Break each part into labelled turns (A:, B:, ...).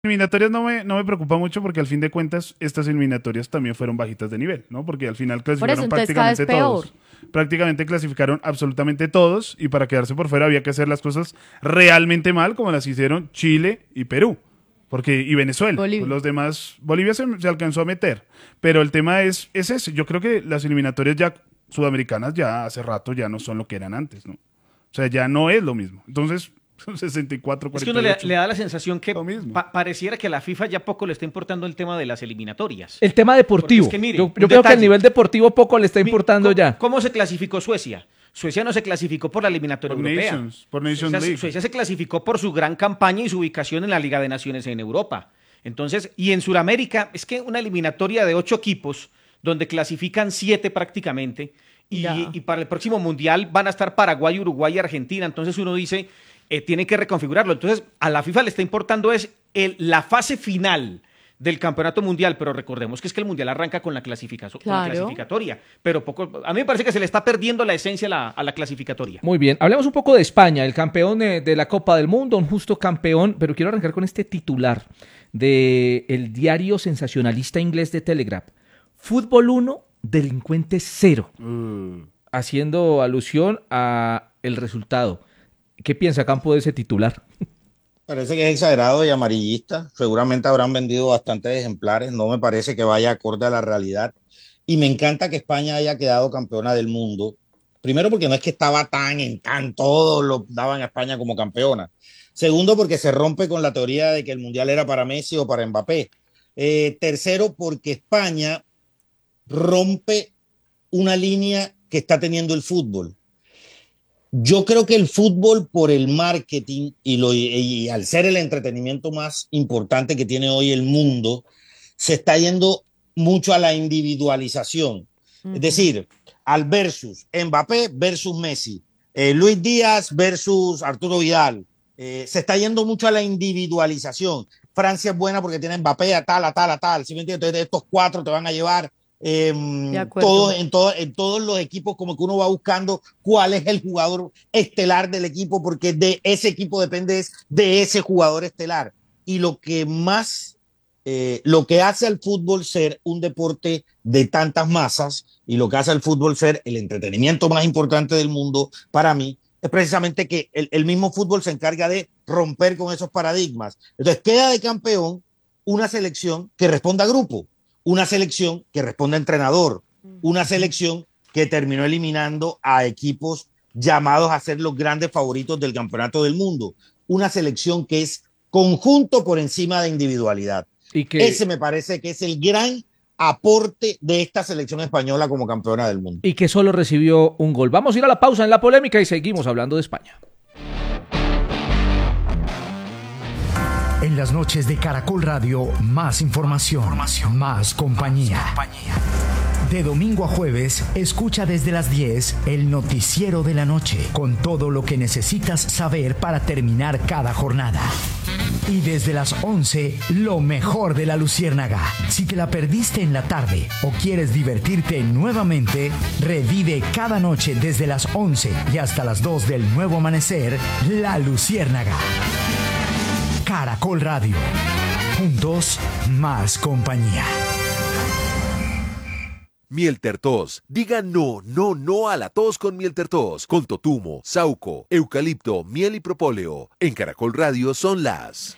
A: Eliminatorias no me preocupa mucho porque al fin de cuentas estas eliminatorias también fueron bajitas de nivel, ¿no? Porque al final
B: Por eso,
A: clasificaron
B: entonces cada vez
A: prácticamente
B: peor.
A: todos. Prácticamente clasificaron absolutamente todos y para quedarse por fuera había que hacer las cosas realmente mal como las hicieron Chile y Perú. Y Venezuela.
B: Bolivia.
A: Los demás, Bolivia se alcanzó a meter. Pero el tema es ese. Yo creo que las eliminatorias ya sudamericanas ya hace rato ya no son lo que eran antes, ¿no? O sea, ya no es lo mismo. Entonces, son 64,
C: Es que uno
A: 48.
C: le da la sensación que
A: Lo mismo.
C: pareciera que a la FIFA ya poco le está importando el tema de las eliminatorias.
D: El tema deportivo.
C: Porque es que mire,
D: yo
C: un
D: creo que
C: detalle.
D: al nivel deportivo poco le está
C: Mi-
D: importando
C: ¿cómo-
D: ya.
C: ¿Cómo se clasificó Suecia? Suecia no se clasificó por la eliminatoria
A: Por
C: europea.
A: Por Nations League.
C: Suecia se clasificó por su gran campaña y su ubicación en la Liga de Naciones en Europa. Entonces, y en Sudamérica, es que una eliminatoria de 8 equipos, donde clasifican 7 prácticamente,
B: Ya.
C: y para el próximo Mundial van a estar Paraguay, Uruguay y Argentina. Entonces uno dice, tiene que reconfigurarlo. Entonces, a la FIFA le está importando es la fase final del campeonato mundial, pero recordemos que es que el mundial arranca con la clasificación, con la
B: Claro.
C: clasificatoria, pero poco, a mí me parece que se le está perdiendo la esencia a la clasificatoria.
D: Muy bien, hablemos un poco de España, el campeón de la Copa del Mundo, un justo campeón, pero quiero arrancar con este titular del diario sensacionalista inglés de Telegraph. Fútbol 1, delincuente 0, haciendo alusión a el resultado. ¿Qué piensa Campo de ese titular?
E: Parece que es exagerado y amarillista. Seguramente habrán vendido bastantes ejemplares. No me parece que vaya acorde a la realidad. Y me encanta que España haya quedado campeona del mundo. Primero, porque no es que estaba tan, todos lo daban a España como campeona. Segundo, porque se rompe con la teoría de que el mundial era para Messi o para Mbappé. Tercero, porque España rompe una línea que está teniendo el fútbol. Yo creo que el fútbol, por el marketing y al ser el entretenimiento más importante que tiene hoy el mundo, se está yendo mucho a la individualización. Es decir, al versus Mbappé versus Messi, Luis Díaz versus Arturo Vidal. Se está yendo mucho a la individualización. Francia es buena porque tiene Mbappé a tal. ¿Sí me entiendes? Entonces, estos 4 te van a llevar. En todos los equipos como que uno va buscando cuál es el jugador estelar del equipo porque de ese equipo depende de ese jugador estelar y lo que hace al fútbol ser un deporte de tantas masas y lo que hace al fútbol ser el entretenimiento más importante del mundo para mí es precisamente que el mismo fútbol se encarga de romper con esos paradigmas. Entonces queda de campeón una selección que responda a grupo, una selección que responde a entrenador, una selección que terminó eliminando a equipos llamados a ser los grandes favoritos del campeonato del mundo, una selección que es conjunto por encima de individualidad. Ese me parece que es el gran aporte de esta selección española como campeona del mundo.
D: Y que solo recibió un gol. Vamos a ir a la pausa en la polémica y seguimos hablando de España.
F: En las noches de Caracol Radio, más información, más compañía. De domingo a jueves, escucha desde las 10 el noticiero de la noche, con todo lo que necesitas saber para terminar cada jornada. Y desde las 11, lo mejor de la Luciérnaga. Si te la perdiste en la tarde o quieres divertirte nuevamente, revive cada noche desde las 11 y hasta las 2 del nuevo amanecer, La Luciérnaga. Caracol Radio. Juntos, más compañía.
G: Mieltertos. Diga no a la tos con Mieltertos. Con totumo, sauco, eucalipto, miel y propóleo. En Caracol Radio son las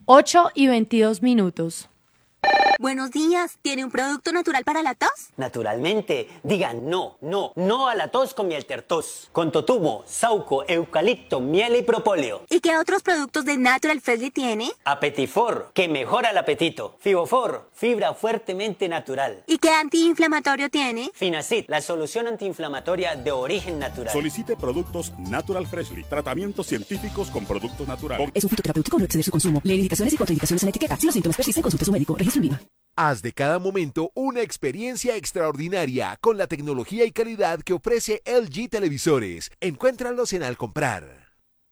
B: 8:22.
H: Buenos días, ¿tiene un producto natural para la tos?
I: Naturalmente, digan no a la tos con Mieltertos. Con totumo, sauco, eucalipto, miel y propóleo.
H: ¿Y qué otros productos de Natural Freshly tiene?
I: Apetifor, que mejora el apetito. Fibofor, fibra fuertemente natural.
H: ¿Y qué antiinflamatorio tiene?
I: Finacid, la solución antiinflamatoria de origen natural.
J: Solicite productos Natural Freshly, tratamientos científicos con productos naturales.
K: Es un fitoterapéutico, no exceder su consumo. Lee indicaciones y contraindicaciones en la etiqueta. Si los síntomas persisten, consulte a su médico. Registro en viva.
G: Haz de cada momento una experiencia extraordinaria con la tecnología y calidad que ofrece LG Televisores. Encuéntralos en Al Comprar.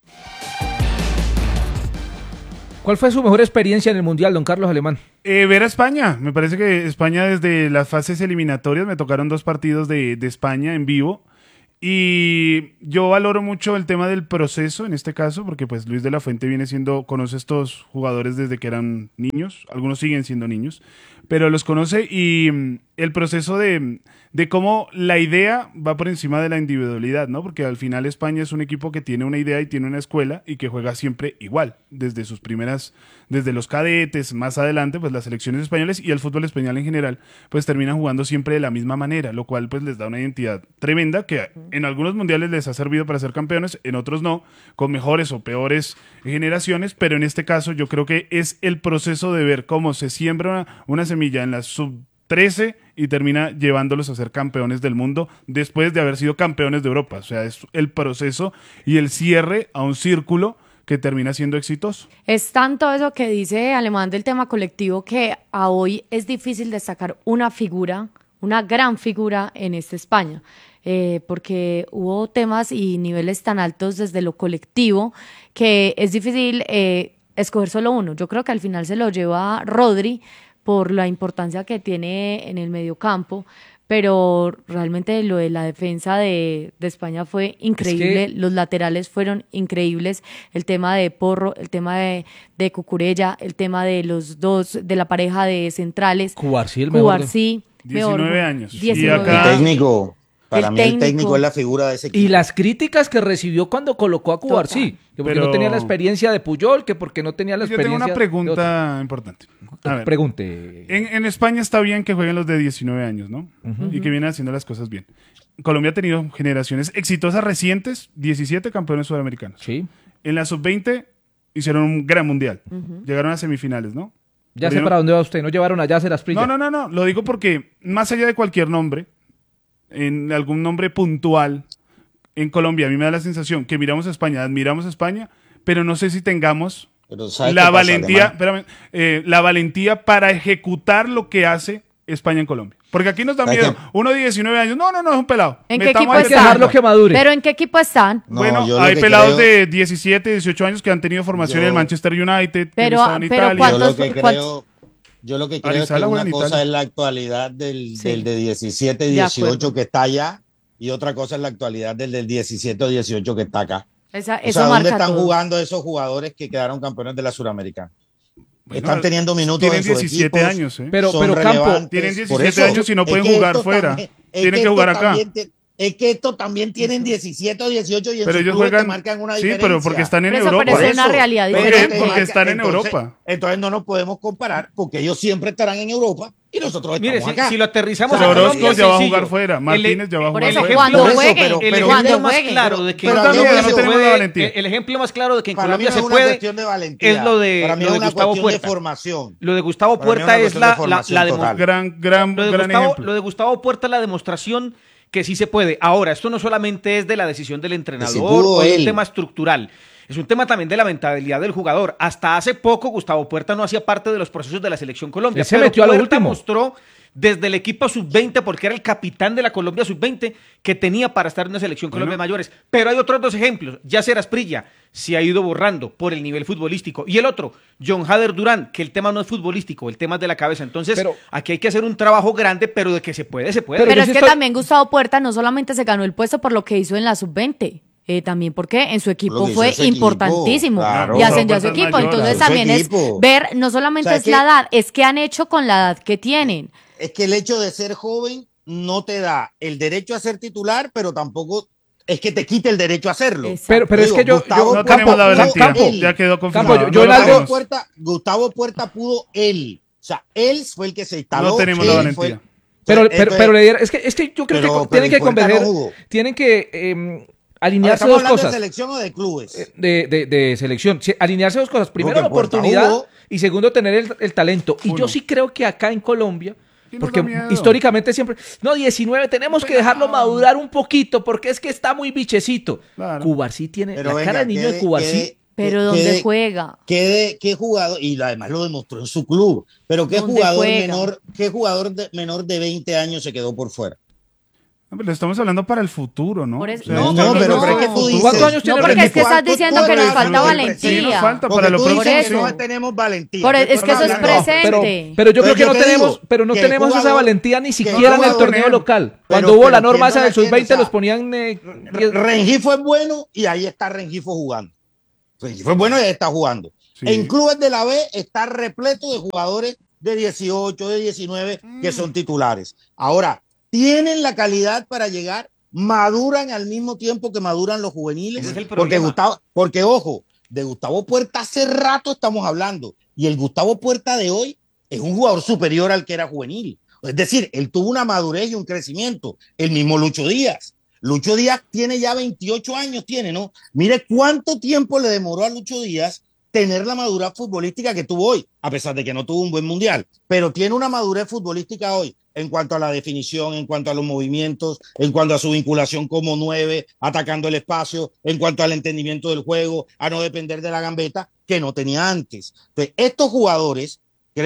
D: ¿Cuál fue su mejor experiencia en el Mundial, don Carlos Alemán?
A: Ver a España. Me parece que España desde las fases eliminatorias me tocaron 2 partidos de España en vivo Y yo valoro mucho el tema del proceso en este caso, porque pues Luis de la Fuente conoce a estos jugadores desde que eran niños, algunos siguen siendo niños, pero los conoce y el proceso de cómo la idea va por encima de la individualidad, ¿no? Porque al final España es un equipo que tiene una idea y tiene una escuela y que juega siempre igual, desde desde los cadetes, más adelante, pues las selecciones españolas y el fútbol español en general, pues terminan jugando siempre de la misma manera, lo cual pues les da una identidad tremenda que en algunos mundiales les ha servido para ser campeones, en otros no, con mejores o peores generaciones, pero en este caso yo creo que es el proceso de ver cómo se siembra una semilla en la sub-13 y termina llevándolos a ser campeones del mundo después de haber sido campeones de Europa. O sea, es el proceso y el cierre a un círculo que termina siendo exitoso.
B: Es tanto eso que dice Alemán del tema colectivo que a hoy es difícil destacar una figura, una gran figura en esta España. Porque hubo temas y niveles tan altos desde lo colectivo que es difícil escoger solo uno. Yo creo que al final se lo lleva Rodri por la importancia que tiene en el mediocampo, pero realmente lo de la defensa de España fue increíble, los laterales fueron increíbles, el tema de Porro, el tema de Cucurella, el tema de los dos, de la pareja de centrales.
D: Cubarsí, el mejor.
A: 19 años.
B: 19
A: y acá,
E: el técnico. Para mí el técnico es la figura de ese equipo.
D: Y las críticas que recibió cuando colocó a Cubarsí, que porque no tenía la experiencia de Puyol, que porque no tenía la experiencia...
A: Yo tengo una pregunta importante. A ver,
D: pregunte.
A: En España está bien que jueguen los de 19 años, ¿no? Y que vienen haciendo las cosas bien. Colombia ha tenido generaciones exitosas recientes, 17 campeones sudamericanos.
D: Sí.
A: En la sub-20 hicieron un gran mundial. Llegaron a semifinales, ¿no?
D: Ya sé para dónde va usted, no llevaron a Yasser Asprilla.
A: No, lo digo porque más allá de cualquier nombre, en algún nombre puntual en Colombia, a mí me da la sensación que miramos a España, admiramos a España, pero no sé si tengamos la valentía, la valentía para ejecutar lo que hace España en Colombia. Porque aquí nos da miedo. Uno de 19 años, no, es un pelado.
B: ¿En qué equipo
D: hay que dejarlo que madure.
B: ¿Pero en qué equipo están?
E: No,
A: bueno, hay pelados de 17, 18 años que han tenido formación en el Manchester United,
B: pero
A: en Italia.
E: Yo lo que creo es que una cosa es la actualidad del de 17, 18 que está allá y otra cosa es la actualidad del 17 o 18 que está acá. ¿Dónde están jugando esos jugadores que quedaron campeones de la Suramericana? Bueno, están teniendo minutos
A: tienen 17 años,
E: pero
A: Campo, tienen 17 años y no pueden jugar fuera. Tienen que jugar acá.
E: Es que estos también tienen 17 o 18 y en
A: pero ellos juegan, marcan una diferencia. Sí, pero porque están en Europa.
B: Pero es una realidad diferente.
A: Porque están en Europa.
E: Entonces no nos podemos comparar porque ellos siempre estarán en Europa y nosotros estamos acá.
C: Si lo aterrizamos
A: a Orozco ya va a jugar fuera, Martínez ya va a jugar fuera.
B: Cuando jueguen,
C: el ejemplo más claro de que en Colombia se puede, el ejemplo más claro de que en Colombia se puede es lo de Gustavo Puerta. Lo de Gustavo Puerta es la
A: gran ejemplo.
C: Lo de Gustavo Puerta es la demostración que sí se puede. Ahora, esto no solamente es de la decisión del entrenador o es un tema estructural, es un tema también de la mentalidad del jugador. Hasta hace poco Gustavo Puerta no hacía parte de los procesos de la selección Colombia.
D: Se metió a lo último.
C: Mostró desde el equipo sub-20, porque era el capitán de la Colombia sub-20, que tenía para estar en una selección Colombia mayores. Pero hay otros dos ejemplos. Yasser Asprilla se ha ido borrando por el nivel futbolístico. Y el otro, John Hader Durán, que el tema no es futbolístico, el tema es de la cabeza. Entonces, aquí hay que hacer un trabajo grande, pero de que se puede, se puede.
B: Pero es que también Gustavo Puerta no solamente se ganó el puesto por lo que hizo en la sub-20, también porque en su equipo fue importantísimo y ascendió a su equipo. Entonces también es ver, no solamente es la edad, es qué han hecho con la edad que tienen.
E: Es que el hecho de ser joven no te da el derecho a ser titular, pero tampoco es que te quite el derecho a hacerlo.
D: Pero es que yo
A: no tenemos la valentía. Ya quedó confirmado.
E: Gustavo Puerta pudo él. O sea, él fue el que se instaló.
A: No tenemos la valentía.
D: Pero es que yo creo que tienen que convencer, tienen que alinearse dos cosas.
E: ¿De selección o de clubes?
D: De selección. Alinearse dos cosas. Primero, la oportunidad y segundo, tener el talento. Y yo sí creo que acá en Colombia, porque históricamente siempre, 19, tenemos que dejarlo madurar un poquito porque es que está muy bichecito. Claro. Cubarsí tiene la cara de niño de Cubarsí.
B: Pero ¿dónde juega?
E: ¿Qué jugador? Y además lo demostró en su club. Pero ¿qué jugador menor de 20 años se quedó por fuera?
A: Pero estamos hablando para el futuro, ¿no?
B: Por eso-
E: No, pero es que tú dices...
D: ¿Cuántos años tiene
B: porque es que estás
E: ¿Cuánto
B: diciendo que nos
E: tú
B: falta
E: eres?
B: valentía.
A: Sí, nos falta
E: Porque
A: para lo
E: tú dices
A: próximo.
E: que
B: eso.
E: no tenemos valentía.
B: Por-
E: ¿Qué
B: es que eso es
E: estamos hablando?
B: presente.
D: Pero yo creo
E: Pero
D: que
E: yo
D: no
E: te
D: tenemos,
E: digo
D: pero no
E: que
D: tenemos esa
E: jugador-
D: valentía ni
E: que
D: siquiera en el
E: jugador-
D: torneo local.
E: Pero-
D: Cuando hubo
E: pero
D: la norma
E: ¿quién
D: esa
E: no
D: del
E: la quiere?
D: sub-20
E: O sea,
D: los ponían...
E: Rengifo es bueno y ahí está Rengifo jugando. Rengifo es bueno y ahí está jugando.
A: Sí.
E: En clubes de la B está repleto de jugadores de 18, de 19 que son titulares. Ahora, tienen la calidad para llegar, maduran al mismo tiempo que maduran los juveniles.
C: Ese es el
E: Porque
C: problema.
E: porque ojo, de Gustavo Puerta hace rato estamos hablando y el Gustavo Puerta de hoy es un jugador superior al que era juvenil. Es decir, él tuvo una madurez y un crecimiento. El mismo Lucho Díaz. Lucho Díaz tiene ya 28 años, ¿no? Mire cuánto tiempo le demoró a Lucho Díaz tener la madurez futbolística que tuvo hoy, a pesar de que no tuvo un buen mundial, pero tiene una madurez futbolística hoy en cuanto a la definición, en cuanto a los movimientos, en cuanto a su vinculación como 9, atacando el espacio, en cuanto al entendimiento del juego, a no depender de la gambeta, que no tenía antes. Entonces, estos jugadores,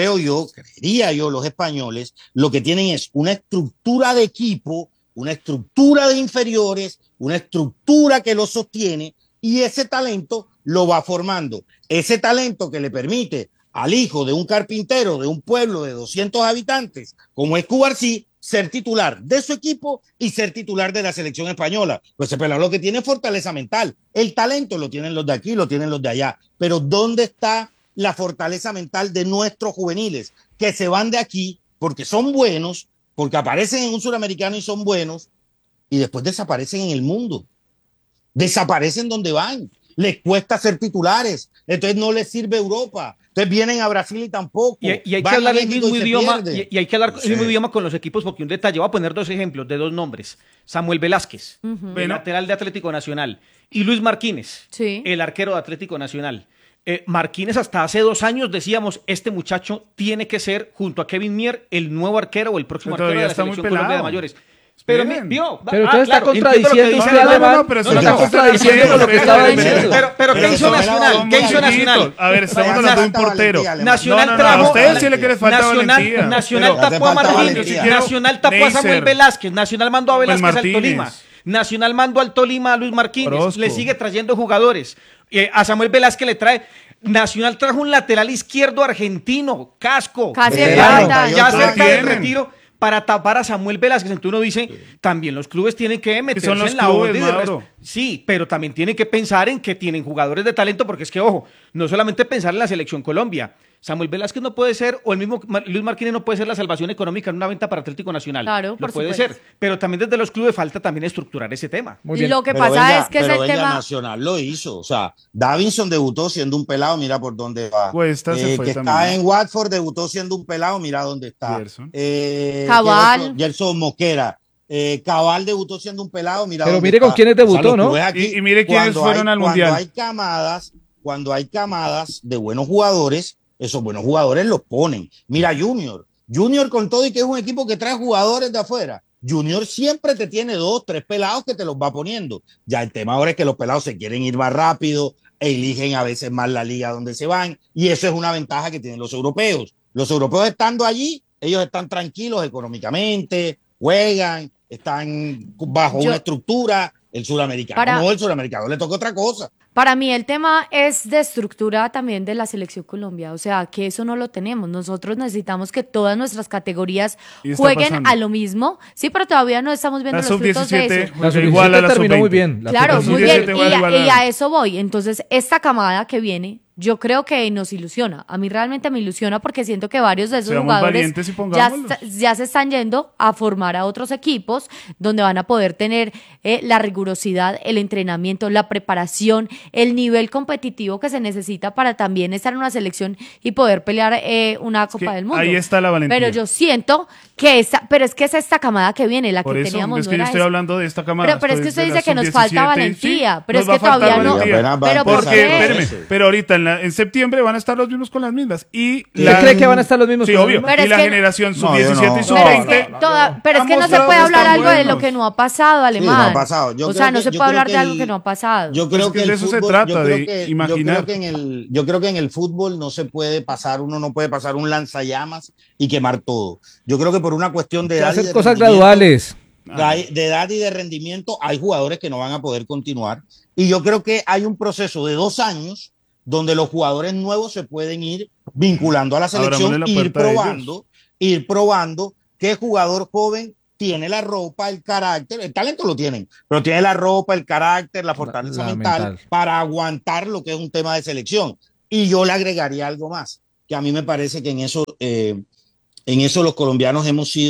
E: creería yo, los españoles, lo que tienen es una estructura de equipo, una estructura de inferiores, una estructura que los sostiene y ese talento lo va formando. Ese talento que le permite al hijo de un carpintero de un pueblo de 200 habitantes, como es Cubarsí, ser titular de su equipo y ser titular de la selección española. Pues ese pelado lo que tiene es fortaleza mental. El talento lo tienen los de aquí, lo tienen los de allá. Pero ¿dónde está la fortaleza mental de nuestros juveniles? Que se van de aquí porque son buenos, porque aparecen en un suramericano y son buenos, y después desaparecen en el mundo. Desaparecen donde van. Les cuesta ser titulares. Entonces no les sirve Europa. Entonces vienen a Brasil y tampoco.
C: Y hay que
E: Van a
C: hablar el
E: México
C: mismo
E: y se
C: idioma,
E: pierde.
C: y hay que hablar
E: No
C: el mismo
E: sé.
C: idioma con los equipos, porque un detalle, voy a poner dos ejemplos de dos nombres. Samuel Velázquez, el
A: Bueno.
C: lateral de Atlético Nacional, y Luis Martínez,
B: Sí.
C: el arquero de Atlético Nacional. Martínez, hasta hace 2 años decíamos, este muchacho tiene que ser, junto a Kevin Mier, el nuevo arquero o el próximo
A: Pero
C: arquero de
A: todavía
C: la
A: está muy
C: selección Colombia de
A: pelado.
C: mayores. Pero
A: Esperen.
C: vio.
D: Pero usted está
C: entiendo lo que
D: contradiciendo
C: dice
D: usted,
C: Alemán.
D: Alemán.
A: pero
C: No,
A: se
C: no,
A: está
C: no.
D: contradiciendo lo que estaba diciendo.
C: Pero ¿qué hizo Nacional? ¿Qué hizo Nacional?
A: A ver, estamos
E: Pero
A: hablando de un
E: falta
A: portero.
E: valentía, Alemán.
C: Nacional
A: a
C: trajo
A: ustedes sí le quiere falta valentía.
C: Nacional
E: Pero-
C: tapó a
E: Hace falta
C: Martínez,
E: valentía.
C: Nacional tapó a Samuel
A: Neisser.
C: Velázquez, Nacional mandó a
A: Pues
C: Velázquez al
A: Martínez.
C: Tolima, Nacional mandó al Tolima a Luis Martínez,
A: Orozco.
C: le sigue trayendo jugadores. A Samuel Velázquez le trae. Nacional trajo un lateral izquierdo argentino, Casco,
B: Casi
E: el
C: ya,
E: 48
C: ya cerca del
A: tienen.
C: retiro, para tapar a Samuel Velázquez. Entonces uno dice, también los clubes tienen que meterse
A: son los
C: en la
A: clubes,
C: onda y de
A: Mauro.
C: sí, pero también tienen que pensar en que tienen jugadores de talento, porque es que, ojo, no solamente pensar en la selección Colombia. Samuel Velázquez no puede ser, o el mismo Luis Martínez no puede ser la salvación económica en una venta para Atlético Nacional.
B: Claro,
C: Lo
B: por
C: puede
B: supuesto.
C: ser, pero también desde los clubes falta también estructurar ese tema.
D: Muy bien.
B: Lo que
E: Pero
B: pasa
E: venga,
B: es que es
E: pero
B: el
E: venga,
B: tema.
E: Nacional lo hizo. O sea, Davinson debutó siendo un pelado, mira por dónde va.
A: Cuesta se fue
E: que
A: también.
E: está en Watford, debutó siendo un pelado, mira dónde está.
A: Gerson.
B: Cabal.
E: ¿Qué otro? Gerson Mosquera. Cabal debutó siendo un pelado, mira
D: Pero
E: dónde
D: mire
E: está.
D: con quiénes debutó,
E: los
D: ¿no?
E: clubes aquí,
A: Y mire quiénes
E: cuando
A: fueron al Mundial.
E: Cuando hay camadas de buenos jugadores, esos buenos jugadores los ponen. Mira Junior con todo y que es un equipo que trae jugadores de afuera. Junior siempre te tiene 2, 3 pelados que te los va poniendo. Ya el tema ahora es que los pelados se quieren ir más rápido, eligen a veces más la liga donde se van, y eso es una ventaja que tienen los europeos. Los europeos estando allí, ellos están tranquilos económicamente, juegan, están bajo una estructura. El suramericano le toca otra cosa.
B: Para mí el tema es de estructura también de la selección Colombia, o sea, que eso no lo tenemos. Nosotros necesitamos que todas nuestras categorías
A: Y está
B: jueguen
A: pasando.
B: a lo mismo. Sí, pero todavía no estamos viendo
A: La
B: los frutos de
A: sub-17
B: eso.
D: La
A: juega igual a la
D: terminó
A: sub-20.
D: muy bien. La
B: Claro,
D: sub-17
B: muy bien.
A: sub-17 juega igual
B: Y
A: a-
B: a eso voy. Entonces, esta camada que viene, yo creo que nos ilusiona. A mí realmente me ilusiona porque siento que varios de esos
A: Seamos
B: jugadores
A: valientes y
B: ya,
A: pongámoslos.
B: ya se están yendo a formar a otros equipos donde van a poder tener la rigurosidad, el entrenamiento, la preparación, el nivel competitivo que se necesita para también estar en una selección y poder pelear una Copa
A: que
B: del Mundo.
A: ahí está la valentía.
B: Pero yo siento que pero es que es esta camada que viene, la
A: Por
B: que
A: eso
B: teníamos.
A: es
B: no
A: que yo
B: era
A: estoy
B: esa.
A: hablando de esta camada.
B: Pero es que
A: estoy
B: usted
A: de
B: dice
A: la
B: que nos
A: sub-17,
B: falta
A: sí,
B: valentía, pero
A: nos
B: es
A: va
B: que
A: a faltar
B: todavía no.
A: valentía.
E: Apenas va a
B: Pero ¿por
E: empezar
A: Porque,
B: qué?
A: espéreme, pero ahorita en septiembre van a estar los mismos con las mismas. Y
D: ¿Usted cree que van a estar los mismos
A: Sí,
D: con las
A: obvio.
D: mismas?
B: Pero
A: Y
B: es
A: la
B: que-
A: generación
E: No,
A: sub-17
E: yo no.
A: y
B: Pero es
A: sub-20.
B: que, pero es que
A: Han
B: no se
A: mostrado
B: puede
A: que
B: hablar
A: están
B: algo de lo
A: buenos.
B: que no ha pasado, Alemán.
E: no ha pasado. Yo
B: O
E: creo
B: sea, no
E: que-
B: se
E: yo
B: puede
E: creo
B: hablar
E: que
B: de algo
E: el-
B: que no ha pasado.
E: Yo creo
A: Es que
E: que
A: de
E: el
A: eso se
E: fútbol,
A: trata,
E: yo creo
A: de
E: que-
A: imaginar.
E: Yo creo que en el fútbol no se puede pasar, uno no puede pasar un lanzallamas y quemar todo. Yo creo que por una cuestión de
D: Hay que
E: edad y
D: hacer
E: de
D: cosas
E: rendimiento,
D: graduales.
E: de edad y de rendimiento, hay jugadores que no van a poder continuar. Y yo creo que hay un proceso de 2 años donde los jugadores nuevos se pueden ir vinculando a la selección, ir probando qué jugador joven tiene la ropa, el carácter, el talento lo tienen, pero tiene la ropa, el carácter, la fortaleza mental para aguantar lo que es un tema de selección. Y yo le agregaría algo más, que a mí me parece que en eso los colombianos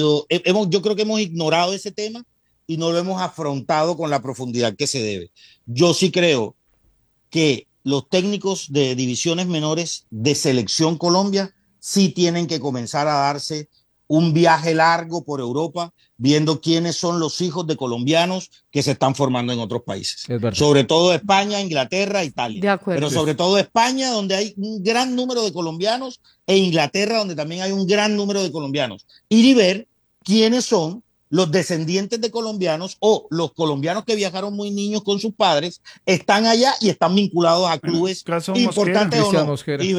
E: yo creo que hemos ignorado ese tema y no lo hemos afrontado con la profundidad que se debe. Yo sí creo que los técnicos de divisiones menores de Selección Colombia sí tienen que comenzar a darse un viaje largo por Europa, viendo quiénes son los hijos de colombianos que se están formando en otros países. Sobre todo España, Inglaterra, Italia.
B: De acuerdo.
E: Pero sobre todo España, donde hay un gran número de colombianos, e Inglaterra, donde también hay un gran número de colombianos. Ir y ver quiénes son los descendientes de colombianos o los colombianos que viajaron muy niños con sus padres, están allá y están vinculados a clubes importantes o no.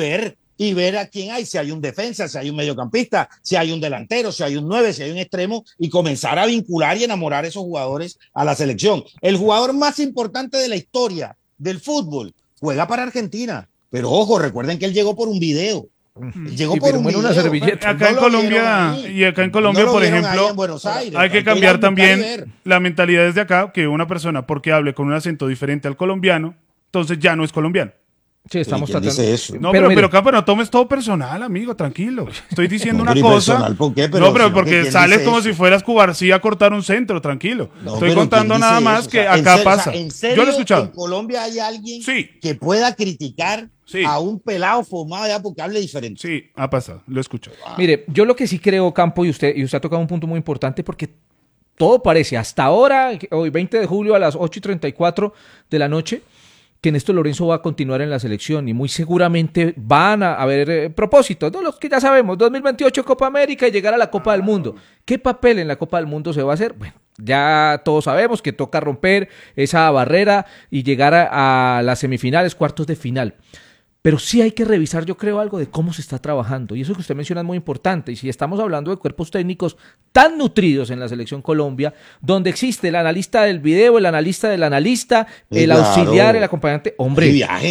E: Y ver a quién hay, si hay un defensa, si hay un mediocampista, si hay un delantero, si hay un 9, si hay un extremo, y comenzar a vincular y enamorar a esos jugadores a la selección. El jugador más importante de la historia del fútbol juega para Argentina, pero ojo, recuerden que él llegó por un video. Llegó por un video.
D: Una servilleta.
A: Acá en Colombia, por ejemplo, hay que cambiar también la mentalidad desde acá, que una persona, porque hable con un acento diferente al colombiano, entonces ya no es colombiano.
D: Sí, estamos tratando.
E: Dice eso?
A: No, pero Campa, no tomes todo personal, amigo, tranquilo. Estoy diciendo una cosa.
E: ¿Por qué?
A: Porque sales como si fueras Cubarsí a cortar un centro, tranquilo. Estoy contando nada más que acá pasa.
E: ¿En serio,
A: yo lo he escuchado.
E: en Colombia hay alguien que pueda criticar a un pelado formado ya porque hable diferente?
A: Sí, ha pasado, lo he escuchado.
D: Mire, yo lo que sí creo, Campo, y usted ha tocado un punto muy importante, porque todo parece, hasta ahora, hoy 20 de julio a las 8:34 de la noche, que Néstor Lorenzo va a continuar en la selección y muy seguramente van a haber propósitos, ¿no? Los que ya sabemos, 2028 Copa América y llegar a la Copa del Mundo. ¿Qué papel en la Copa del Mundo se va a hacer? Bueno, ya todos sabemos que toca romper esa barrera y llegar a las semifinales, cuartos de final. Pero sí hay que revisar, yo creo, algo de cómo se está trabajando. Y eso que usted menciona es muy importante. Y si estamos hablando de cuerpos técnicos tan nutridos en la Selección Colombia, donde existe el analista del video, el analista del analista, el auxiliar, el acompañante, hombre,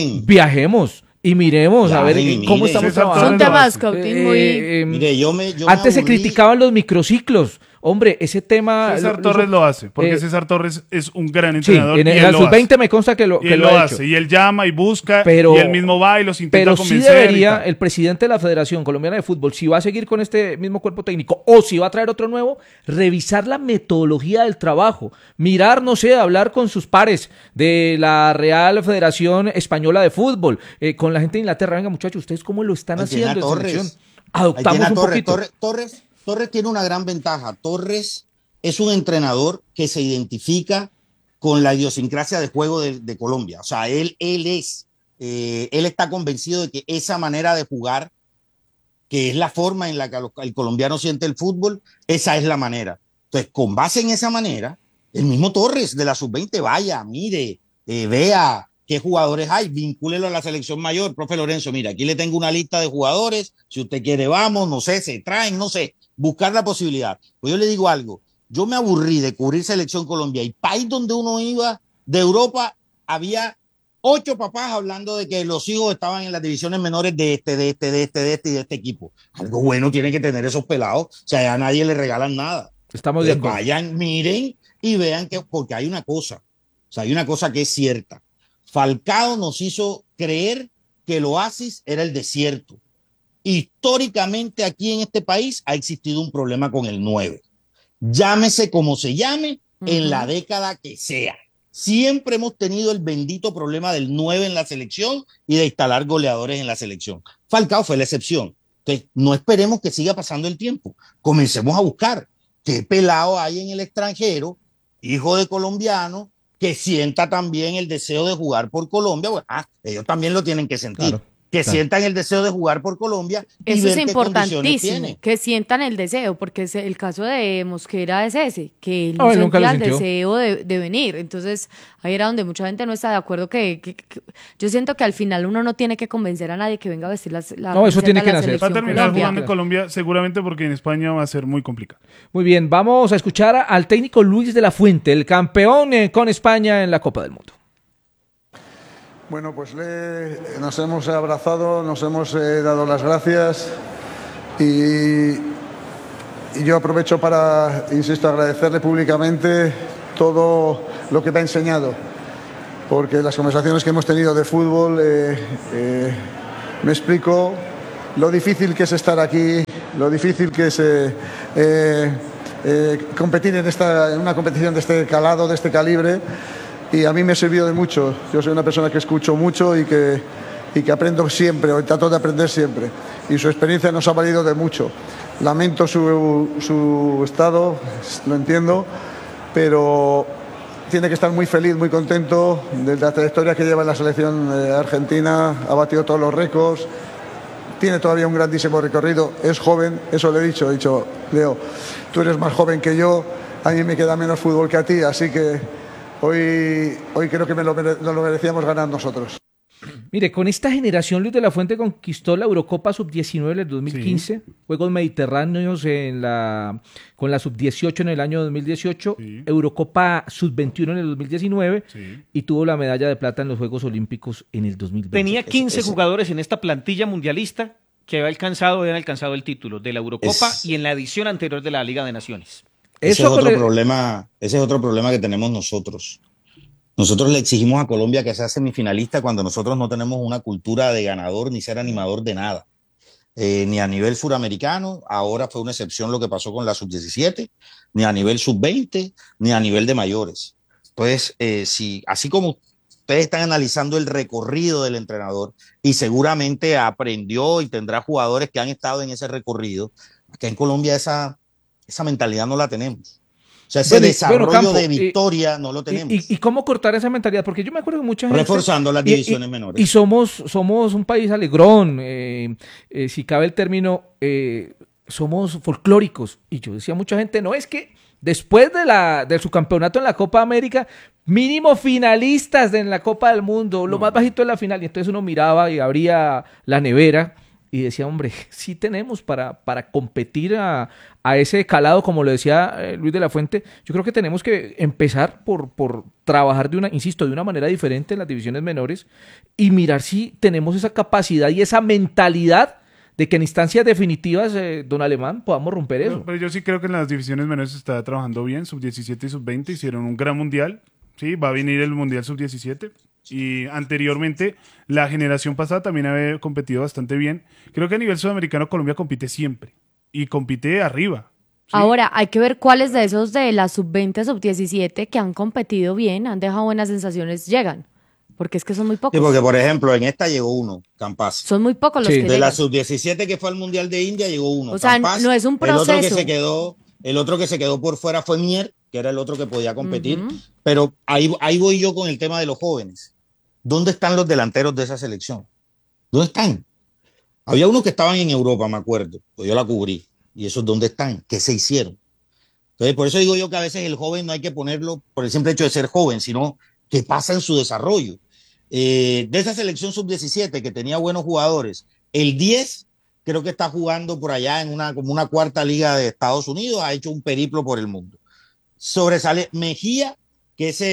D: viajemos y miremos a ver cómo estamos trabajando.
B: Son temas scouting muy...
E: Mire,
D: antes se criticaban los microciclos. Hombre, ese tema...
A: César Torres lo hace, porque César Torres es un gran entrenador.
D: Sí, en la sub-20 me consta que lo ha hecho.
A: Y él llama y busca, y él mismo va y los intenta convencer.
D: Pero sí debería el presidente de la Federación Colombiana de Fútbol, si va a seguir con este mismo cuerpo técnico o si va a traer otro nuevo, revisar la metodología del trabajo. Mirar, no sé, hablar con sus pares de la Real Federación Española de Fútbol, con la gente de Inglaterra. Venga, muchachos, ¿ustedes cómo lo están haciendo en selección? Adoptamos un poquito.
E: Torres tiene una gran ventaja. Torres es un entrenador que se identifica con la idiosincrasia de juego de Colombia. O sea, él está convencido de que esa manera de jugar, que es la forma en la que el colombiano siente el fútbol, esa es la manera. Entonces, con base en esa manera, el mismo Torres de la sub-20 vaya, mire, vea qué jugadores hay, vincúlelo a la selección mayor. Profe Lorenzo, mira, aquí le tengo una lista de jugadores, si usted quiere vamos, no sé, se traen, no sé, buscar la posibilidad. Pues yo le digo algo, yo me aburrí de cubrir Selección Colombia y país donde uno iba de Europa, había 8 papás hablando de que los hijos estaban en las divisiones menores de este equipo. Algo bueno tienen que tener esos pelados, o sea, ya a nadie le regalan nada.
D: Estamos de acuerdo.
E: Vayan, miren y vean que, porque hay una cosa, o sea, hay una cosa que es cierta. Falcao nos hizo creer que el oasis era el desierto. Históricamente aquí en este país ha existido un problema con el 9. Llámese como se llame, en la década que sea. Siempre hemos tenido el bendito problema del 9 en la selección y de instalar goleadores en la selección. Falcao fue la excepción. Entonces, no esperemos que siga pasando el tiempo. Comencemos a buscar qué pelado hay en el extranjero, hijo de colombiano, que sienta también el deseo de jugar por Colombia. Bueno, ellos también lo tienen que sentir. Claro. que sientan el deseo de jugar por Colombia y
B: eso
E: ver
B: es
E: qué condiciones
B: importantísimo,
E: tiene.
B: que sientan el deseo, porque el caso de Mosquera es ese, que él
D: No,
B: no
D: él nunca lo
B: sentía el
D: sintió.
B: deseo de venir. Entonces, ahí era donde mucha gente no está de acuerdo, que yo siento que al final uno no tiene que convencer a nadie que venga a vestir la
D: No, eso
B: camiseta
D: tiene
B: de
D: que
B: la
D: nacer.
A: Va a
B: selección
A: terminar
B: Colombia.
A: jugando en Colombia seguramente porque en España va a ser muy complicado.
D: Muy bien, vamos a escuchar al técnico Luis de la Fuente, el campeón con España en la Copa del Mundo.
L: Bueno, pues nos hemos abrazado, nos hemos dado las gracias y yo aprovecho para, insisto, agradecerle públicamente todo lo que me ha enseñado, porque las conversaciones que hemos tenido de fútbol me explico lo difícil que es estar aquí, lo difícil que es competir en una competición de este calado, de este calibre. Y a mí me ha servido de mucho. Yo soy una persona que escucho mucho y que aprendo siempre, o trato de aprender siempre. Y su experiencia nos ha valido de mucho. Lamento su estado, lo entiendo, pero tiene que estar muy feliz, muy contento de la trayectoria que lleva en la selección argentina. Ha batido todos los récords, tiene todavía un grandísimo recorrido, es joven, eso le he dicho, Leo, tú eres más joven que yo, a mí me queda menos fútbol que a ti, así que Hoy creo que nos lo merecíamos ganar nosotros.
D: Mire, con esta generación Luis de la Fuente conquistó la Eurocopa Sub-19 en el 2015, Juegos Mediterráneos con la Sub-18 en el año 2018, Eurocopa Sub-21 en el 2019 y tuvo la medalla de plata en los Juegos Olímpicos en el 2020.
C: Tenía 15 jugadores en esta plantilla mundialista que habían alcanzado el título de la Eurocopa y en la edición anterior de la Liga de Naciones.
E: Ese es otro problema que tenemos nosotros. Nosotros le exigimos a Colombia que sea semifinalista cuando nosotros no tenemos una cultura de ganador ni ser animador de nada. Ni a nivel suramericano, ahora fue una excepción lo que pasó con la sub-17, ni a nivel sub-20, ni a nivel de mayores. Entonces, así como ustedes están analizando el recorrido del entrenador y seguramente aprendió y tendrá jugadores que han estado en ese recorrido, acá en Colombia esa mentalidad no la tenemos. O sea, ese desarrollo
D: Campo,
E: de victoria no lo tenemos.
D: ¿Y cómo cortar esa mentalidad? Porque yo me acuerdo que mucha gente...
E: Reforzando las divisiones menores.
D: Y somos un país alegrón, si cabe el término, somos folclóricos. Y yo decía a mucha gente, no, es que después de su campeonato en la Copa América, mínimo finalistas en la Copa del Mundo, lo más bajito en la final. Y entonces uno miraba y abría la nevera y decía, hombre, sí tenemos para competir a ese calado, como lo decía Luis de la Fuente. Yo creo que tenemos que empezar por trabajar de una manera diferente en las divisiones menores y mirar si tenemos esa capacidad y esa mentalidad de que en instancias definitivas, don Alemán, podamos romper eso.
A: Pero yo sí creo que en las divisiones menores se está trabajando bien. Sub-17 y sub-20 hicieron un gran mundial. Sí, va a venir el mundial sub-17. Y anteriormente, la generación pasada también había competido bastante bien. Creo que a nivel sudamericano Colombia compite siempre. Y compite arriba. ¿Sí?
B: Ahora, hay que ver cuáles de esos de la sub-20, sub-17 que han competido bien, han dejado buenas sensaciones, llegan. Porque es que son muy pocos.
E: Sí, porque por ejemplo, en esta llegó uno, Campas.
B: Son muy pocos los que
E: de
B: llegan.
E: La sub-17 que fue al Mundial de India llegó uno.
B: O sea,
E: Campas.
B: no es un proceso.
E: El otro que se quedó por fuera fue Mier, que era el otro que podía competir. Pero ahí voy yo con el tema de los jóvenes. ¿Dónde están los delanteros de esa selección? ¿Dónde están? Había unos que estaban en Europa, me acuerdo, pues yo la cubrí. ¿Y esos dónde están? ¿Qué se hicieron? Entonces, por eso digo yo que a veces el joven no hay que ponerlo por el simple hecho de ser joven, sino que pasa en su desarrollo. De esa selección sub-17 que tenía buenos jugadores, el 10 creo que está jugando por allá en como una cuarta liga de Estados Unidos, ha hecho un periplo por el mundo. Sobresale Mejía, que es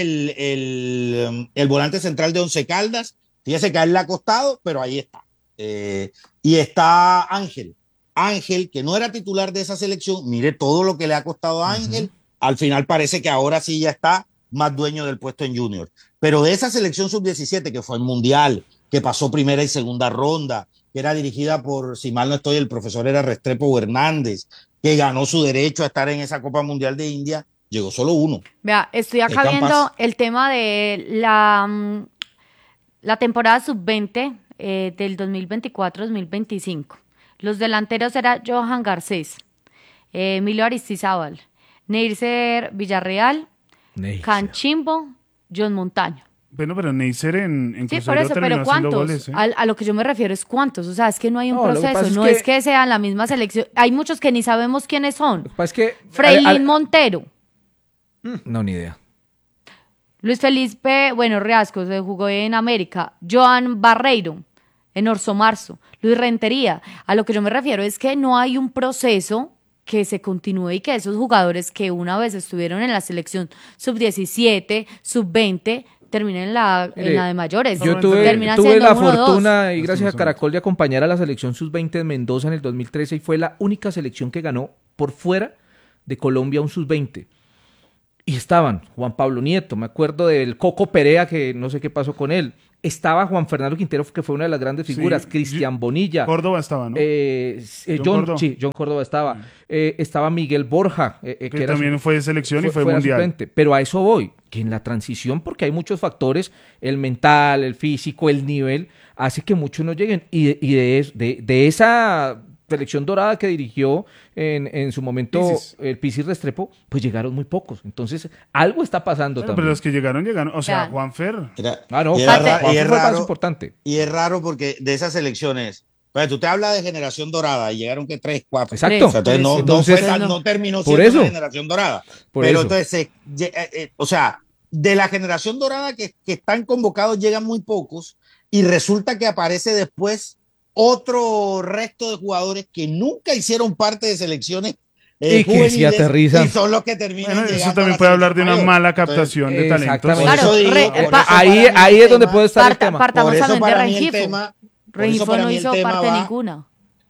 E: el volante central de Once Caldas. Fíjese que a él le ha costado, pero ahí está. Y está Ángel, que no era titular de esa selección. Mire todo lo que le ha costado a Ángel. Al final parece que ahora sí ya está más dueño del puesto en Junior. Pero de esa selección sub-17, que fue el Mundial, que pasó primera y segunda ronda, que era dirigida por, si mal no estoy, el profesor era Restrepo Hernández, que ganó su derecho a estar en esa Copa Mundial de India, llegó solo uno.
B: Vea, estoy acá viendo el tema de la temporada sub-20 del 2024-2025. Los delanteros eran Johan Garcés, Emilio Aristizábal, Neisser Villarreal, Canchimbo, John Montaño.
A: Bueno, pero Neisser en
B: Sí, por
A: Cruzeiro
B: eso,
A: terminó
B: pero
A: haciendo
B: ¿cuántos?
A: goles, ¿eh?
B: A lo que yo me refiero es cuántos. O sea, es que no hay un
D: No, lo que
B: proceso.
D: pasa es
B: No
D: que-
B: es que sean la misma selección. Hay muchos que ni sabemos quiénes son.
D: Es que
B: Freilín Montero.
D: No, ni idea.
B: Luis Felipe, Riascos, jugó en América. Joan Barreiro, en Orso Marzo. Luis Rentería. A lo que yo me refiero es que no hay un proceso que se continúe y que esos jugadores que una vez estuvieron en la selección sub-17, sub-20, terminen en la de mayores.
D: Yo tuve
B: Terminan
D: la
B: siendo 1 o 2.
D: fortuna, y gracias a Caracol, de acompañar a la selección sub-20 de Mendoza en el 2013 y fue la única selección que ganó por fuera de Colombia un sub-20. Y estaban Juan Pablo Nieto, me acuerdo del Coco Perea, que no sé qué pasó con él. Estaba Juan Fernando Quintero, que fue una de las grandes figuras.
A: Sí.
D: Cristian Bonilla.
A: Córdoba estaba, ¿no?
D: John Córdoba estaba. Estaba Miguel Borja.
A: Que también fue de selección y fue mundial.
D: Suplente. Pero a eso voy, que en la transición, porque hay muchos factores, el mental, el físico, el nivel, hace que muchos no lleguen. Y de esa selección dorada que dirigió en su momento el Pisis Restrepo, pues llegaron muy pocos. Entonces, algo está pasando también.
A: Pero los que llegaron. O sea, Juanfer.
D: Juanfer fue más importante.
E: Y es raro porque de esas selecciones, pues tú te hablas de generación dorada y llegaron que 3, 4.
D: Exacto.
E: O sea, entonces no terminó siendo una generación dorada. Entonces, o sea, de la generación dorada que están convocados llegan muy pocos y resulta que aparece después otro resto de jugadores que nunca hicieron parte de selecciones
D: y que se aterrizan.
E: Y son los que terminan llegando.
A: Eso también puede hablar de una mala captación de talentos.
D: Ahí es donde puede estar el tema.
B: Partamos también de Rengifo. Rengifo no hizo parte de ninguna.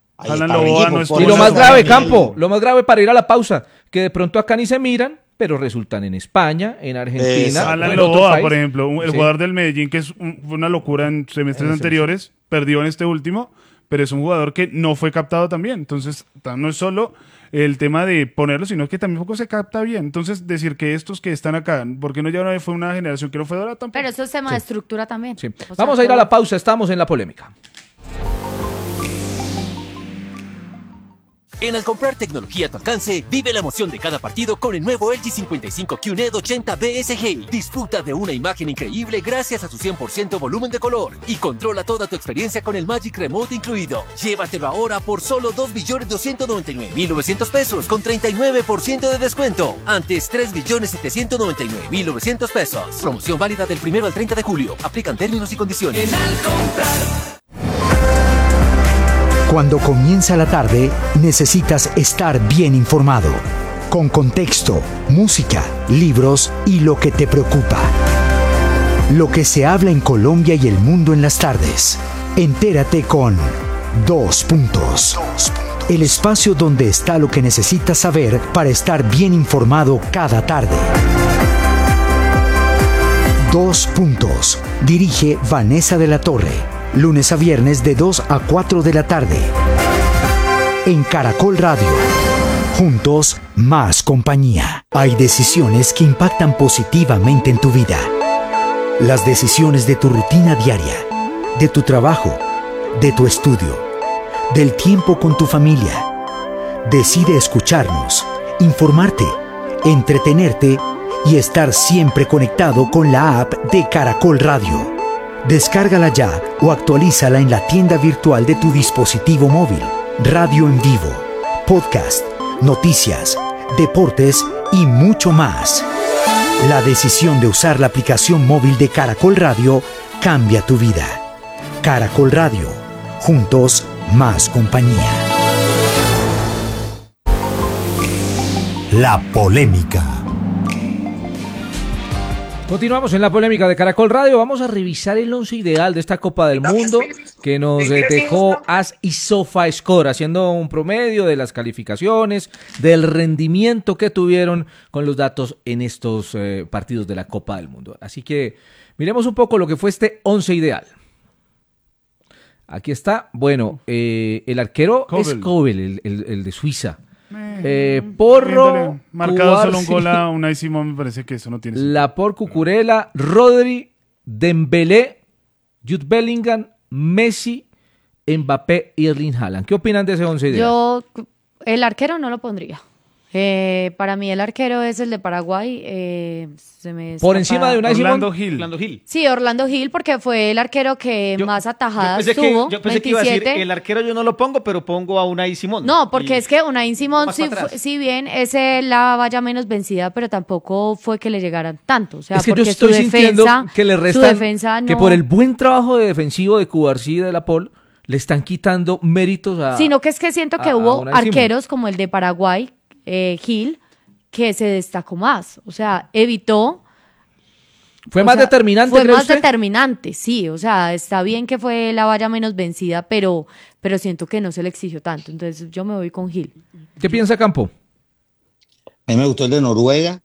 D: Y lo más grave, Campo, lo más grave para ir a la pausa, que de pronto acá ni se miran, pero resultan en España, en Argentina.
A: Alan Loboa, por ejemplo, el jugador del Medellín, que fue una locura en semestres anteriores, perdió en este último, pero es un jugador que no fue captado también. Entonces, no es solo el tema de ponerlo, sino que también poco se capta bien. Entonces, decir que estos que están acá, porque no ya fue una generación que no fue dorada tampoco.
B: Pero eso es tema de estructura también.
D: Sí. Vamos a ir a la pausa, estamos en la polémica.
M: En al comprar tecnología a tu alcance, vive la emoción de cada partido con el nuevo LG 55 QNED 80 BSG. Disfruta de una imagen increíble gracias a su 100% volumen de color y controla toda tu experiencia con el Magic Remote incluido. Llévatelo ahora por solo 2.299.900 pesos con 39% de descuento. Antes 3.799.900 pesos. Promoción válida del 1 al 30 de julio. Aplican términos y condiciones. En al comprar.
F: Cuando comienza la tarde, necesitas estar bien informado, con contexto, música, libros y lo que te preocupa. Lo que se habla en Colombia y el mundo en las tardes. Entérate con 2 Puntos. El espacio donde está lo que necesitas saber para estar bien informado cada tarde. 2 Puntos. Dirige Vanessa de la Torre. Lunes a viernes de 2 a 4 de la tarde. En Caracol Radio. Juntos, más compañía. Hay decisiones que impactan positivamente en tu vida. Las decisiones de tu rutina diaria, de tu trabajo, de tu estudio, del tiempo con tu familia. Decide escucharnos, informarte, entretenerte y estar siempre conectado con la app de Caracol Radio. Descárgala ya o actualízala en la tienda virtual de tu dispositivo móvil. Radio en vivo, podcast, noticias, deportes y mucho más. La decisión de usar la aplicación móvil de Caracol Radio cambia tu vida. Caracol Radio. Juntos, más compañía. La polémica.
D: Continuamos en la polémica de Caracol Radio. Vamos a revisar el 11 ideal de esta Copa del Mundo que nos dejó AS y SofaScore, haciendo un promedio de las calificaciones, del rendimiento que tuvieron con los datos en estos partidos de la Copa del Mundo. Así que miremos un poco lo que fue este 11 ideal. Aquí está. Bueno, el arquero es Kobel, el de Suiza. Porro,
A: marcado solo un gol a Unai Simón, me parece que eso no tiene sentido.
D: Laporte, Cucurella, Rodri, Dembélé, Jude Bellingham, Messi, Mbappé y Erling Haaland. ¿Qué opinan de ese 11 ideal?
B: Yo el arquero no lo pondría. Para mí el arquero es el de Paraguay.
D: Por encima de Unai Simón.
C: Orlando Gil.
B: Sí, Orlando Gil, porque fue el arquero que más atajadas tuvo.
C: Yo pensé que iba a decir, el arquero yo no lo pongo, pero pongo a Unai Simón.
B: No, porque es que Unai Simón, si bien es la valla menos vencida, pero tampoco fue que le llegaran tanto. O sea,
D: es que
B: porque
D: yo estoy sintiendo que le restan,
B: no...
D: que por el buen trabajo de defensivo de Cubarsí y de La Pol, le están quitando méritos a...
B: Sino que es que siento que hubo arqueros como el de Paraguay, Gil, que se destacó más, o sea, evitó...
D: ¿Fue más determinante?
B: Fue más determinante, sí, o sea, está bien que fue la valla menos vencida, pero siento que no se le exigió tanto, entonces yo me voy con Gil.
D: ¿Qué piensa Campo?
E: A mí me gustó el de Noruega,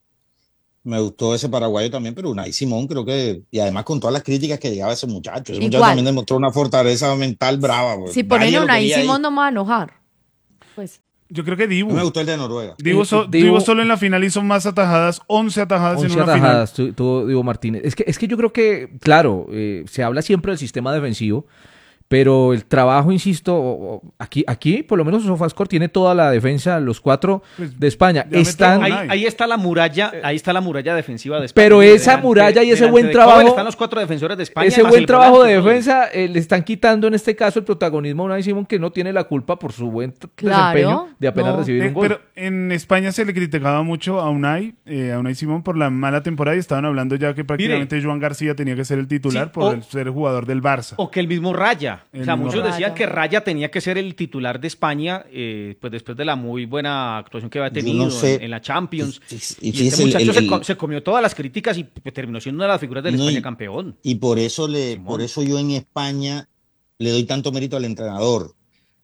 E: me gustó ese paraguayo también, pero Unai Simón creo que, y además con todas las críticas que llegaba ese muchacho también demostró una fortaleza mental brava. Pues.
B: Si ponen a Unai Simón no me va a enojar, pues...
A: Yo creo que Dibu.
E: Me gustó el de Noruega.
A: Dibu solo en la final hizo más atajadas, 11 atajadas en una final.
D: Tuvo Dibu Martínez. Es que yo creo que, claro, se habla siempre del sistema defensivo, pero el trabajo, insisto, aquí por lo menos Sofascore tiene toda la defensa, los 4 de España.
C: Ahí está la muralla defensiva de España.
D: Pero esa muralla y ese buen trabajo...
C: Están los 4 defensores de España.
D: Ese buen trabajo de defensa le están quitando en este caso el protagonismo a Unai Simón, que no tiene la culpa por su buen desempeño de apenas recibir un gol.
A: Pero en España se le criticaba mucho a Unai Simón por la mala temporada y estaban hablando ya que prácticamente Joan García tenía que ser el titular por ser jugador del Barça.
C: O que el mismo Raya. Muchos decían que Raya tenía que ser el titular de España, pues después de la muy buena actuación que había tenido en la Champions. Y este muchacho se comió todas las críticas y terminó siendo una de las figuras del España campeón.
E: Y por eso yo en España le doy tanto mérito al entrenador.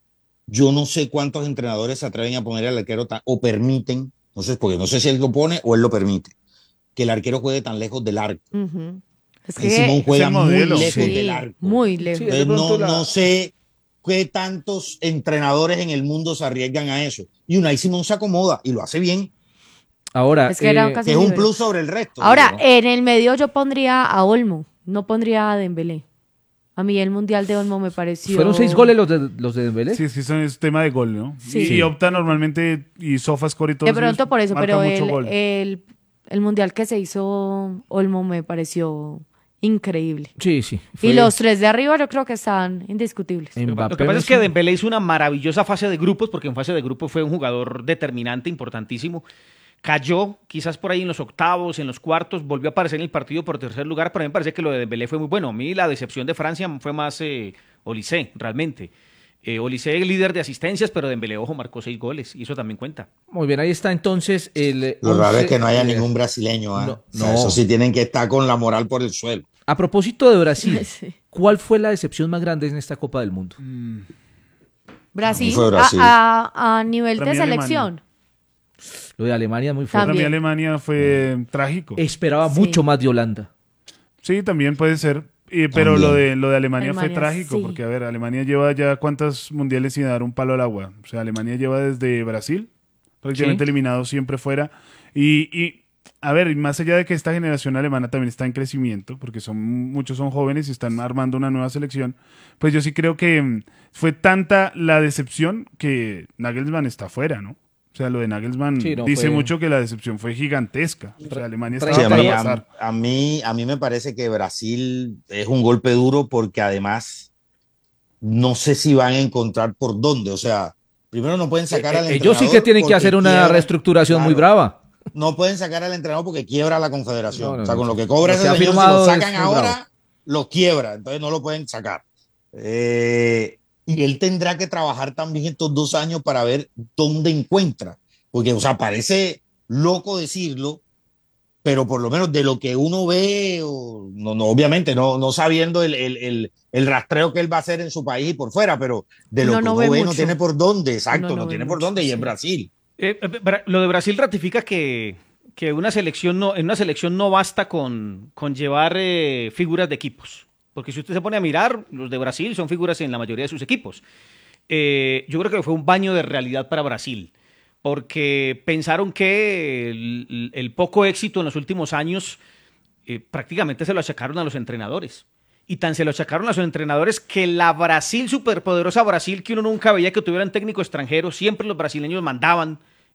E: Yo no sé cuántos entrenadores se atreven a poner al arquero o permiten, porque no sé si él lo pone o él lo permite, que el arquero juegue tan lejos del arco.
B: Es que
E: Simón juega muy lejos del arco.
B: Muy lejos.
E: No sé qué tantos entrenadores en el mundo se arriesgan a eso. Y Unai Simón se acomoda y lo hace bien.
D: Ahora,
B: es
E: un plus sobre el resto.
B: Ahora, en el medio yo pondría a Olmo, no pondría a Dembélé. A mí el Mundial de Olmo me pareció...
D: ¿Fueron 6 goles los de Dembélé?
A: Sí, es tema de gol, ¿no?
B: Sí.
A: Y opta normalmente, y Sofascore y todo.
B: De pronto por eso, pero el Mundial que se hizo Olmo me pareció... increíble.
D: Sí.
B: Y los 3 de arriba yo creo que están indiscutibles.
C: Lo que pasa es que Dembélé hizo una maravillosa fase de grupos, porque en fase de grupos fue un jugador determinante, importantísimo. Cayó quizás por ahí en los octavos, en los cuartos, volvió a aparecer en el partido por tercer lugar, pero a mí me parece que lo de Dembélé fue muy bueno. A mí la decepción de Francia fue más Olise, realmente. Olise líder de asistencias, pero Dembélé, ojo, marcó 6 goles y eso también cuenta.
D: Muy bien, ahí está entonces el...
E: Lo raro es que no haya ningún brasileño. No. Eso sí tienen que estar con la moral por el suelo.
D: A propósito de Brasil, ¿cuál fue la decepción más grande en esta Copa del Mundo?
B: Brasil,
E: Brasil.
B: A nivel de selección.
A: Alemania.
D: Lo de Alemania es muy fuerte.
A: Para mí Alemania fue trágico.
D: Esperaba mucho más de Holanda.
A: Sí, también puede ser. Pero lo de Alemania fue trágico, porque a ver, Alemania lleva ya cuántos mundiales sin dar un palo al agua. O sea, Alemania lleva desde Brasil, prácticamente eliminado siempre fuera. Y a ver, más allá de que esta generación alemana también está en crecimiento, porque muchos son jóvenes y están armando una nueva selección, pues yo sí creo que fue tanta la decepción que Nagelsmann está fuera, ¿no? O sea, lo de Nagelsmann dice mucho que la decepción fue gigantesca. O sea, Alemania estaba para pasar.
E: A mí me parece que Brasil es un golpe duro porque además no sé si van a encontrar por dónde. O sea, primero no pueden sacar al entrenador.
D: Ellos sí que tienen que hacer una reestructuración muy brava.
E: No pueden sacar al entrenador porque quiebra la confederación. O sea, con lo que cobra ese señor, si lo sacan ahora, lo quiebra. Entonces no lo pueden sacar. Y él tendrá que trabajar también estos 2 años para ver dónde encuentra. Porque, o sea, parece loco decirlo, pero por lo menos de lo que uno ve, obviamente no sabiendo el rastreo que él va a hacer en su país y por fuera, pero de lo que uno ve no tiene por dónde. Exacto, no tiene por dónde. Y en Brasil.
C: Lo de Brasil ratifica que en una selección no basta con llevar figuras de equipos. Porque si usted se pone a mirar, los de Brasil son figuras en la mayoría de sus equipos. Yo creo que fue un baño de realidad para Brasil, porque pensaron que el poco éxito en los últimos años prácticamente se lo achacaron a los entrenadores. Y tan se lo achacaron a los entrenadores que la Brasil, superpoderosa Brasil, que uno nunca veía que tuviera un técnico extranjero, siempre los brasileños mandaban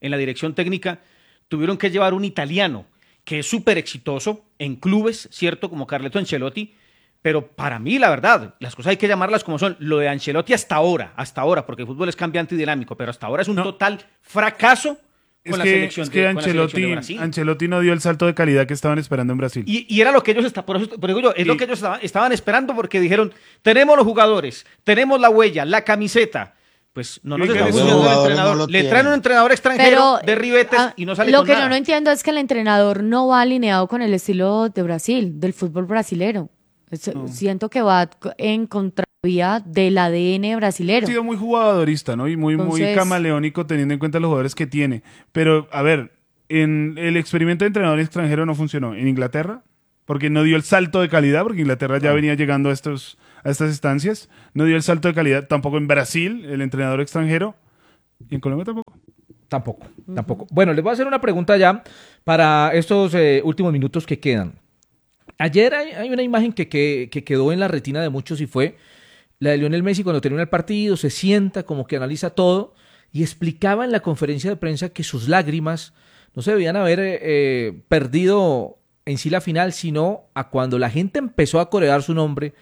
C: en la dirección técnica, tuvieron que llevar un italiano que es súper exitoso en clubes, ¿cierto? Como Carleto Ancelotti, pero para mí, la verdad, las cosas hay que llamarlas como son. Lo de Ancelotti hasta ahora, porque el fútbol es cambiante y dinámico, pero hasta ahora es un total fracaso con la selección de Brasil.
A: Ancelotti no dio el salto de calidad que estaban esperando en Brasil.
C: Y era lo que ellos lo que ellos estaban esperando, porque dijeron, tenemos los jugadores, tenemos la huella, la camiseta. Pues no nos está funcionando el entrenador. Le traen un entrenador extranjero de ribetes y no sale con nada.
B: Lo que no entiendo es que el entrenador no va alineado con el estilo de Brasil, del fútbol brasilero. Siento que va en contravía del ADN brasilero.
A: Ha sido muy jugadorista, ¿no? Y muy camaleónico teniendo en cuenta los jugadores que tiene. Pero, a ver, en el experimento de entrenador extranjero no funcionó. En Inglaterra, porque no dio el salto de calidad, porque Inglaterra ya venía llegando a estas instancias. No dio el salto de calidad tampoco en Brasil, el entrenador extranjero. Y en Colombia tampoco.
D: Tampoco. Bueno, les voy a hacer una pregunta ya para estos últimos minutos que quedan. Ayer hay una imagen que quedó en la retina de muchos y fue la de Lionel Messi cuando termina el partido, se sienta, como que analiza todo y explicaba en la conferencia de prensa que sus lágrimas no se debían haber perdido en sí la final, sino a cuando la gente empezó a corear su nombre,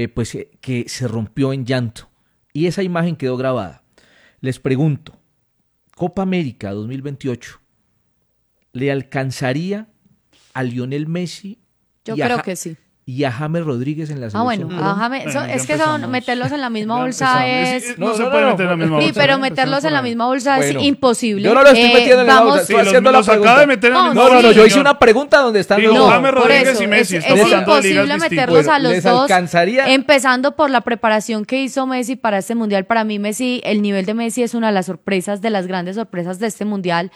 D: que se rompió en llanto. Y esa imagen quedó grabada. Les pregunto, Copa América 2028, ¿le alcanzaría a Lionel Messi?
B: Yo creo que sí.
D: Y a James Rodríguez en la selección.
B: Bueno, a James, es que meterlos en la misma bolsa es...
A: No se puede meter en la misma bolsa.
B: Sí, pero meterlos en la misma bolsa es imposible.
D: Yo no lo estoy metiendo en la bolsa, estoy haciendo la pregunta. No, yo hice una pregunta donde están los dos.
A: James Rodríguez y Messi.
B: Es imposible meterlos a los dos, empezando por la preparación que hizo Messi para este Mundial. Para mí, el nivel de Messi es una de las sorpresas, de las grandes sorpresas de este Mundial.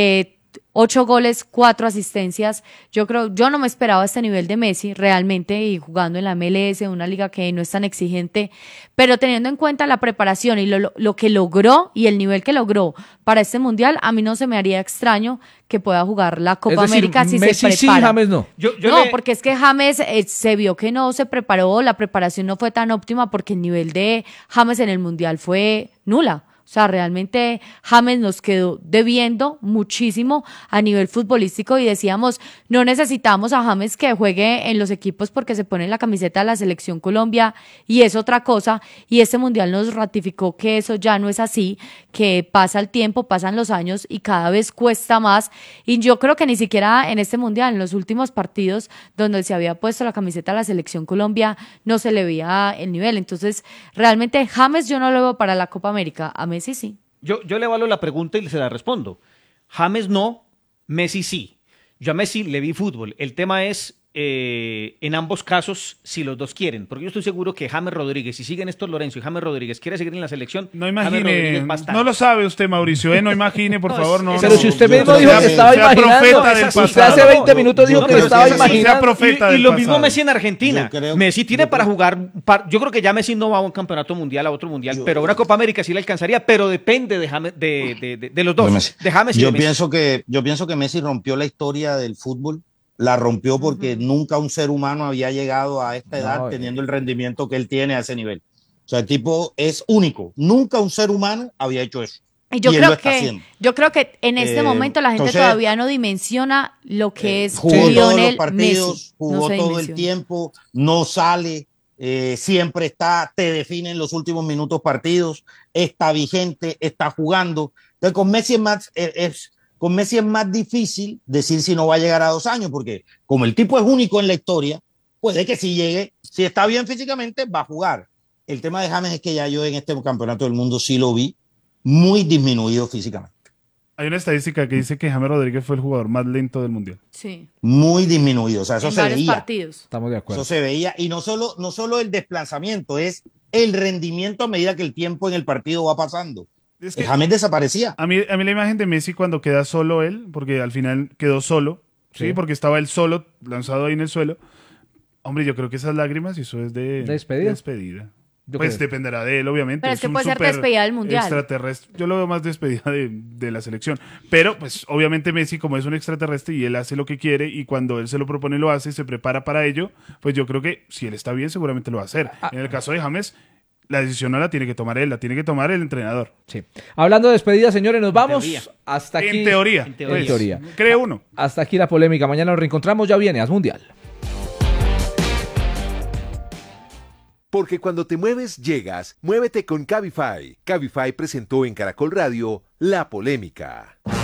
B: 8 goles, 4 asistencias. Yo no me esperaba este nivel de Messi realmente, y jugando en la MLS, una liga que no es tan exigente, pero teniendo en cuenta la preparación y lo que logró y el nivel que logró para este Mundial, a mí no se me haría extraño que pueda jugar la Copa América si
D: Messi
B: se prepara.
D: Sí, James no.
B: Porque es que James se vio que no se preparó, la preparación no fue tan óptima porque el nivel de James en el Mundial fue nula. O sea, realmente James nos quedó debiendo muchísimo a nivel futbolístico y decíamos, no necesitamos a James que juegue en los equipos porque se pone la camiseta de la Selección Colombia y es otra cosa, y este Mundial nos ratificó que eso ya no es así, que pasa el tiempo, pasan los años y cada vez cuesta más, y yo creo que ni siquiera en este Mundial, en los últimos partidos donde se había puesto la camiseta de la Selección Colombia, no se le veía el nivel. Entonces, realmente James yo no lo veo para la Copa América, a Messi sí.
C: Yo le evalúo la pregunta y se la respondo. James no, Messi sí. Yo a Messi le vi fútbol. El tema es, en ambos casos, si los dos quieren. Porque yo estoy seguro que James Rodríguez, si sigue Néstor Lorenzo y James Rodríguez quiere seguir en la selección,
A: no imagine, no lo sabe usted, Mauricio, no imagine, por favor. No,
D: pero si usted mismo dijo que estaba imaginando, usted hace 20 minutos dijo que estaba imaginando.
C: Y lo mismo Messi en Argentina. Messi tiene para jugar, yo creo que ya Messi no va a un campeonato mundial, a otro mundial, pero una Copa América sí le alcanzaría, pero depende de los dos, de James y de Messi.
E: Yo pienso que Messi rompió la historia del fútbol. La rompió porque nunca un ser humano había llegado a esta edad teniendo el rendimiento que él tiene a ese nivel. O sea, el tipo es único. Nunca un ser humano había hecho eso.
B: Y yo creo que en este momento la gente todavía no dimensiona lo que es
E: jugó
B: Lionel
E: todos los partidos,
B: Messi.
E: jugó todo el tiempo, no sale, siempre está, te define en los últimos minutos partidos, está vigente, está jugando. Entonces con Messi es más difícil decir si no va a llegar a 2 años, porque como el tipo es único en la historia, puede que si llegue, si está bien físicamente, va a jugar. El tema de James es que ya yo en este campeonato del mundo sí lo vi muy disminuido físicamente.
A: Hay una estadística que dice que James Rodríguez fue el jugador más lento del Mundial.
B: Sí.
E: Muy disminuido, o sea, eso se veía.
B: Partidos.
D: Estamos de acuerdo.
E: Eso se veía, y no solo el desplazamiento, es el rendimiento a medida que el tiempo en el partido va pasando. Es que James desaparecía.
A: A mí la imagen de Messi cuando queda solo él, porque al final quedó solo, sí, porque estaba él solo, lanzado ahí en el suelo. Hombre, yo creo que esas lágrimas, eso es de despedida. Pues dependerá de él, obviamente.
B: Pero es que puede ser despedida del Mundial.
A: Extraterrestre. Yo lo veo más despedida de la selección. Pero, pues, obviamente Messi, como es un extraterrestre y él hace lo que quiere, y cuando él se lo propone lo hace y se prepara para ello, pues yo creo que si él está bien, seguramente lo va a hacer. En el caso de James, la decisión no la tiene que tomar él, la tiene que tomar el entrenador.
D: Sí. Hablando de despedida, señores, nos vamos. Hasta aquí.
A: En teoría.
D: En teoría.
A: Cree uno.
D: Hasta aquí la polémica. Mañana nos reencontramos. Ya viene As Mundial.
G: Porque cuando te mueves, llegas. Muévete con Cabify. Cabify presentó en Caracol Radio La Polémica.